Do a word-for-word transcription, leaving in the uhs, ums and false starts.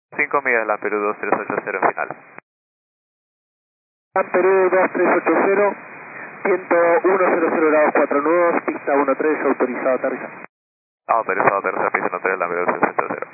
cinco millas, la Perú dos tres ocho cero en final. La Perú dos tres ocho cero, viento uno cero cero grados cuatro nudos, pista uno tres, autorizado a aterrizar. Autorizado a aterrizar, pista uno tres, la Perú dos tres ocho cero.